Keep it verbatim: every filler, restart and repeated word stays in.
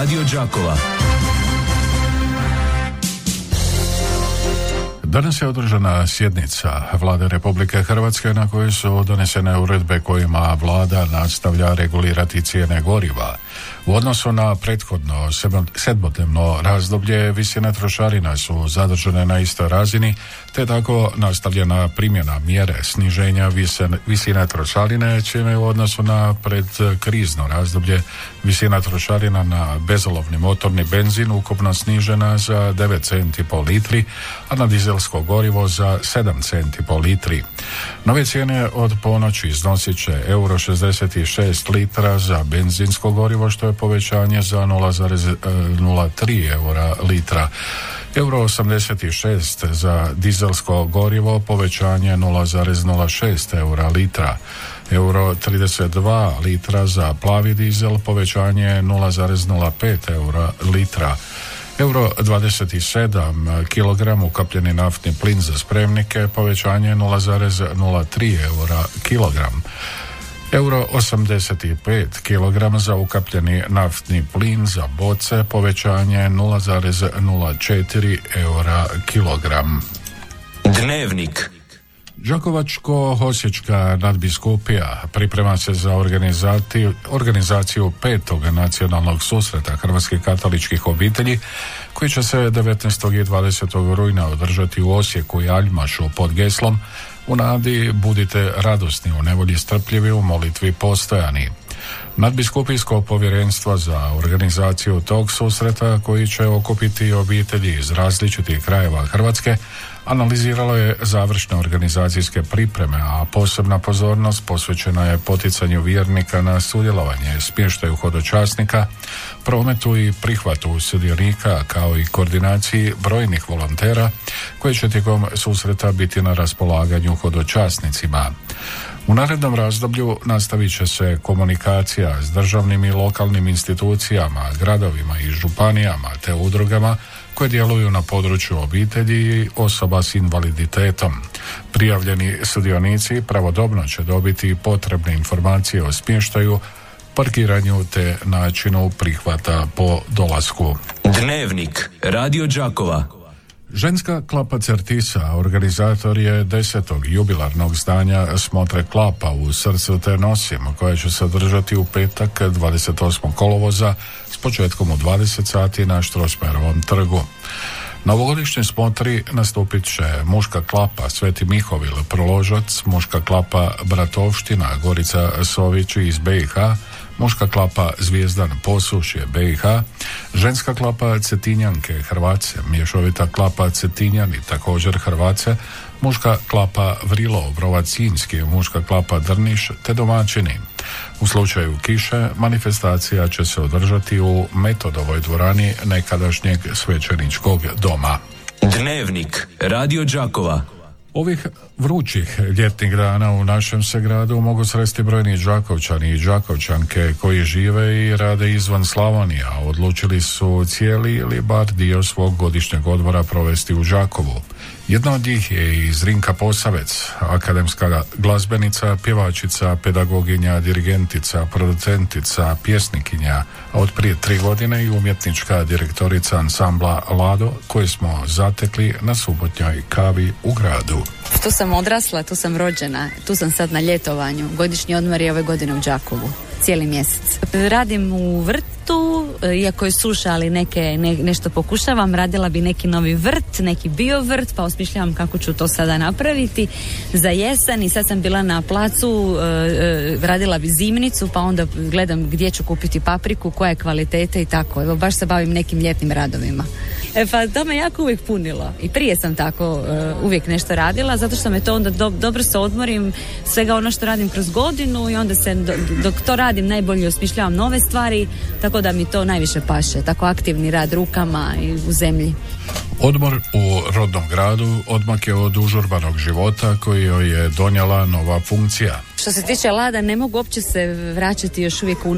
Radio Đakova. Danas je održana sjednica Vlade Republike Hrvatske na kojoj su donesene uredbe kojima vlada nastavlja regulirati cijene goriva. U odnosu na prethodno sedmodnevno razdoblje visine trošarina su zadržane na istoj razini, te tako nastavljena primjena mjere sniženja visine trošarine, čime je u odnosu na predkrizno razdoblje visina trošarina na bezolovni motorni benzin ukupno snižena za devet centi po litri, a na dizelsko gorivo za sedam centi po litri. Nove cijene od ponoći iznosit će euro šezdeset šest litra za benzinsko gorivo, što je povećanje za nula zarez nula tri eura litra. Euro osamdeset šest za dizelsko gorivo, povećanje nula zarez nula šest eura litra. Euro trideset dva litra za plavi dizel, povećanje nula zarez nula pet eura litra. Euro dvadeset sedam kilogram ukapljeni naftni plin za spremnike, povećanje nula zarez nula tri eura kilogram. Euro osamdeset pet kilogram za ukapljeni naftni plin za boce, povećanje nula zarez nula četiri eura kilogram. Dnevnik. Đakovačko-osječka nadbiskupija priprema se za organizaciju petog nacionalnog susreta hrvatskih katoličkih obitelji, koji će se devetnaestog i dvadesetog rujna održati u Osijeku i Aljmašu pod geslom "U nadi budite radosni, u nevolji strpljivi, u molitvi postojani". Nadbiskupijsko povjerenstvo za organizaciju tog susreta, koji će okupiti obitelji iz različitih krajeva Hrvatske, analiziralo je završne organizacijske pripreme, a posebna pozornost posvećena je poticanju vjernika na sudjelovanje, smještaju hodočasnika, prometu i prihvatu sudionika, kao i koordinaciji brojnih volontera koji će tijekom susreta biti na raspolaganju hodočasnicima. U narednom razdoblju nastavit će se komunikacija s državnim i lokalnim institucijama, gradovima i županijama te udrugama koje djeluju na području obitelji i osoba s invaliditetom. Prijavljeni sudionici pravodobno će dobiti potrebne informacije o smještaju, parkiranju te načinu prihvata po dolasku. Dnevnik Radio Đakova. Ženska klapa Certisa organizator je desetog jubilarnog zdanja Smotre klapa u Srcu te nosimo, koja će se održati u petak dvadeset osmog kolovoza s početkom u dvadeset sati na Štrosmajerovom trgu. Na ovogodišnjoj smotri nastupit će muška klapa Sveti Mihovil Proložac, muška klapa Bratovština Gorica Sović iz B i H, muška klapa Zvijezdan Posušje B i H, ženska klapa Cetinjanke Hrvace, mješovita klapa Cetinjani također Hrvace, muška klapa Vrilo Obrovac Sinjski, muška klapa Drniš te domaćini. U slučaju kiše manifestacija će se održati u Metodovoj dvorani nekadašnjeg svećeničkog doma. Dnevnik Radio Đakova. Ovih vrućih ljetnih dana u našem se gradu mogu sresti brojni Đakovčani i Đakovčanke koji žive i rade izvan Slavonije, a odlučili su cijeli ili bar dio svog godišnjeg odmora provesti u Đakovu. Jedna od njih je i Zrinka Posavec, akademska glazbenica, pjevačica, pedagoginja, dirigentica, producentica, pjesnikinja, a od prije tri godine i umjetnička direktorica ansambla Lado, koje smo zatekli na subotnjoj kavi u gradu. Tu sam odrasla, tu sam rođena, tu sam sad na ljetovanju. Godišnji odmor je ove godine u Đakovu. Cijeli mjesec. Radim u vrtu, iako je suša, ali neke, ne, nešto pokušavam. Radila bi neki novi vrt, neki bio vrt, pa osmišljavam kako ću to sada napraviti za jesen. I sad sam bila na placu, e, radila bi zimnicu, pa onda gledam gdje ću kupiti papriku, koje kvalitete i tako. Evo, baš se bavim nekim ljetnim radovima. E pa to me jako uvijek punilo. I prije sam tako uh, uvijek nešto radila, zato što me to onda do, dobro se odmorim svega ono što radim kroz godinu i onda se do, dok to radim najbolje osmišljavam nove stvari, tako da mi to najviše paše. Tako aktivni rad rukama i u zemlji. Odmor u rodnom gradu odmak je od užurbanog života koji joj je donijela nova funkcija. Što se tiče Lada, ne mogu uopće se vraćati još uvijek u